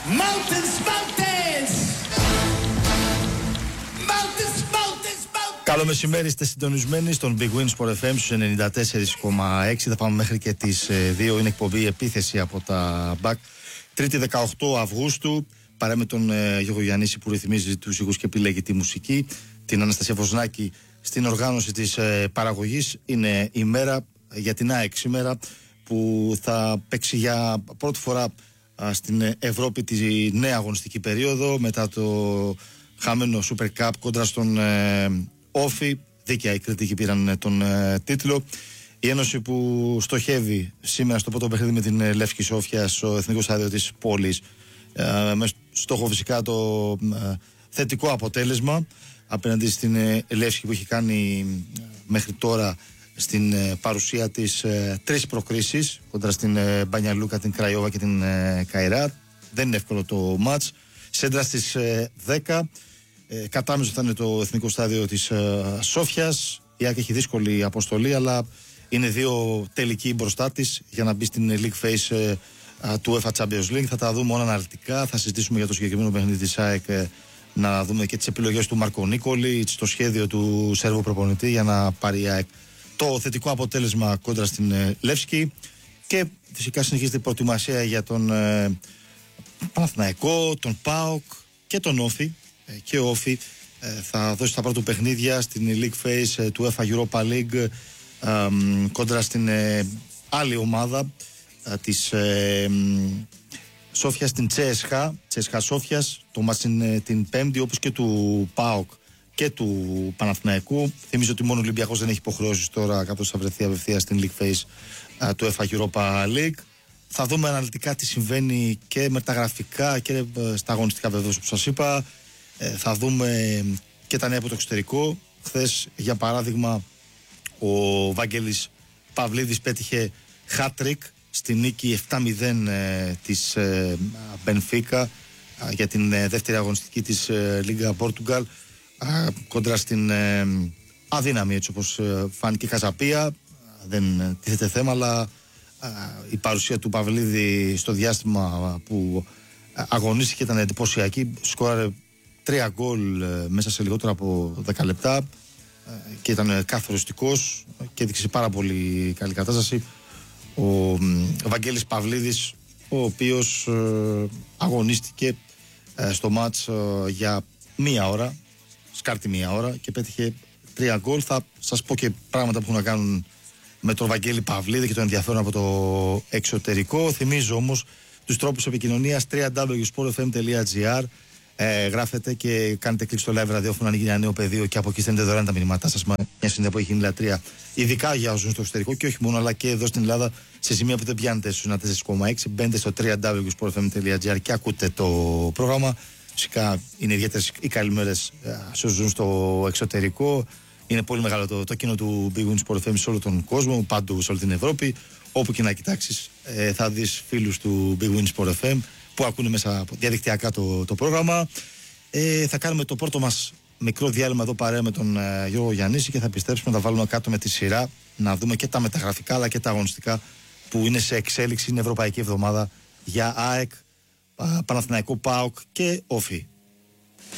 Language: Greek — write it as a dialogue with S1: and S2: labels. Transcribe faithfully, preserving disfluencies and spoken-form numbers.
S1: Mountains, mountains! Mountains, mountains, mountains!
S2: Καλό μεσημέρι, είστε συντονισμένοι στον Big Win Sport εφ εμ στους ενενήντα τέσσερα κόμμα έξι. Θα πάμε μέχρι και τις δύο. Είναι εκπομπή επίθεση από τα μπακ. Τρίτη δεκαοκτώ Αυγούστου. Παρά με τον ε, Γιώργο Γιαννίση που ρυθμίζει τους ήχους και επιλέγει τη μουσική. Την Αναστασία Βοσνάκη στην οργάνωση της ε, παραγωγής. Είναι η μέρα για την ΑΕΚ σήμερα που θα παίξει για πρώτη φορά α, στην Ευρώπη τη νέα αγωνιστική περίοδο μετά το χαμένο Super Cup κόντρα στον ε, Όφη. Δίκαια οι κριτικοί πήραν ε, τον ε, τίτλο. Η Ένωση που στοχεύει σήμερα στο πρώτο παιχνίδι με την ε, Λεύσκη Σόφια στο Εθνικό Στάδιο της πόλης ε, με στόχο φυσικά το ε, θετικό αποτέλεσμα απέναντι στην ε, Λεύσκη που έχει κάνει ε, μέχρι τώρα στην ε, παρουσία της ε, τρεις προκρίσεις κοντρα στην ε, Μπανιαλούκα, την Κραϊόβα και την ε, Καϊράτ. Δεν είναι εύκολο το μάτς. Σέντρα στις ε, δέκα. Ε, κατάμεσο θα είναι το Εθνικό Στάδιο της ε, Σόφιας. Η ΑΕΚ έχει δύσκολη αποστολή, αλλά είναι δύο τελικοί μπροστά της για να μπει στην League Phase ε, ε, του UEFA Champions League. Θα τα δούμε όλα αναλυτικά. Θα συζητήσουμε για το συγκεκριμένο παιχνίδι της ΑΕΚ. Ε, να δούμε και τις επιλογές του Μάρκο Νίκολη, το σχέδιο του Σέρβου προπονητή για να πάρει η ΑΕΚ το θετικό αποτέλεσμα κόντρα στην ε, Λεύσκη. Και φυσικά συνεχίζεται η προετοιμασία για τον ε, Παναθηναϊκό, τον ΠΑΟΚ και τον Όφη. Ε, και ο Όφη ε, θα δώσει τα πρώτα παιχνίδια στην League Phase ε, του UEFA Europa League ε, ε, κόντρα στην ε, άλλη ομάδα ε, της ε, Σόφιας, την Τσέσχα, Τσέσχα Σόφιας. Το μάτς είναι την Πέμπτη, όπως και του ΠΑΟΚ και του Παναθηναϊκού. Θυμίζω ότι μόνο ο Ολυμπιακός δεν έχει υποχρεώσεις τώρα, κάποιος θα βρεθεί απευθείας στην League Phase α, του UEFA Europa League. Θα δούμε αναλυτικά τι συμβαίνει και με τα γραφικά και στα αγωνιστικά βεβαίως που σας είπα. Ε, θα δούμε και τα νέα από το εξωτερικό. Χθες, για παράδειγμα, ο Βαγγέλης Παυλίδης πέτυχε hat-trick στη νίκη επτά μηδέν ε, της ε, Μπενφίκα ε, για την ε, δεύτερη αγωνιστική της ε, Λίγκα Πόρτουγκαλ ε, κόντρα στην ε, αδύναμη, έτσι όπως ε, φάνηκε, Καζαπία. Δεν ε, τίθεται θέμα, αλλά ε, η παρουσία του Παυλίδη στο διάστημα που ε, αγωνίστηκε ήταν εντυπωσιακή. Σκόραρε τρία γκολ ε, μέσα σε λιγότερο από δέκα λεπτά ε, και ήταν ε, καθοριστικός και έδειξε πάρα πολύ καλή κατάσταση. Ο, ο Βαγγέλης Παυλίδης, ο οποίος ε, αγωνίστηκε ε, στο μάτς ε, για μία ώρα, σκάρτη μία ώρα, και πέτυχε τρία γκολ. Θα σας πω και πράγματα που έχουν να κάνουν με τον Βαγγέλη Παυλίδη και το ενδιαφέρον από το εξωτερικό. Θυμίζω όμως τους τρόπους επικοινωνίας: double-u double-u double-u τελεία sport f m τελεία g r. Ε, γράφετε και κάνετε κλικ στο live ραδιόφωνο, ανοίγει ένα νέο πεδίο και από εκεί στέλνετε δωρεάν τα μηνύματά σας. Μια συνδέα που έχει γίνει λατρεία, ειδικά για όσους στο εξωτερικό και όχι μόνο, αλλά και εδώ στην Ελλάδα, σε σημεία που δεν πιάνετε στους ένα τέσσερα κόμμα έξι. Μπαίνετε στο double-u double-u double-u τελεία sport f m τελεία g r και ακούτε το πρόγραμμα. Φυσικά είναι ιδιαίτερες οι καλημέρες σε όσους ζουν στο εξωτερικό. Είναι πολύ μεγάλο το, το κοινό του Big Win Sport εφ εμ σε όλο τον κόσμο, παντού σε όλη την Ευρώπη. Όπου και να κοιτάξεις, ε, θα δεις φίλους του Big Win Sport εφ εμ που ακούνε μέσα διαδικτυακά το, το πρόγραμμα. Ε, θα κάνουμε το πρώτο μας μικρό διάλειμμα εδώ παρέα με τον ε, Γιώργο Γιαννίση και θα επιστρέψουμε να τα βάλουμε κάτω με τη σειρά, να δούμε και τα μεταγραφικά αλλά και τα αγωνιστικά που είναι σε εξέλιξη. Είναι Ευρωπαϊκή Εβδομάδα για ΑΕΚ, Παναθηναϊκό, ΠΑΟΚ και Όφη.